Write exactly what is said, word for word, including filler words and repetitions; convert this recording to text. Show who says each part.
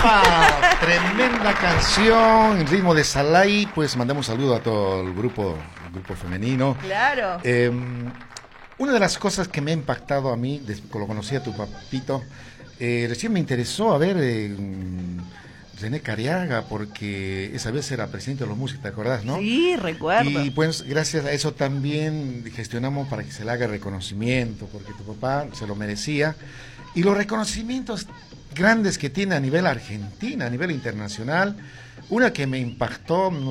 Speaker 1: ¡Ah! Tremenda canción, en ritmo de Salai. Pues mandamos un saludo a todo el grupo, el grupo femenino.
Speaker 2: Claro.
Speaker 1: Eh, una de las cosas que me ha impactado a mí, desde que lo conocí a tu papito, eh, recién me interesó a ver eh, René Cariaga, porque esa vez era presidente de los músicos, ¿te acordás, no?
Speaker 2: Sí, recuerdo.
Speaker 1: Y pues gracias a eso también gestionamos para que se le haga reconocimiento, porque tu papá se lo merecía. Y los reconocimientos grandes que tiene a nivel Argentina, a nivel internacional, una que me impactó, no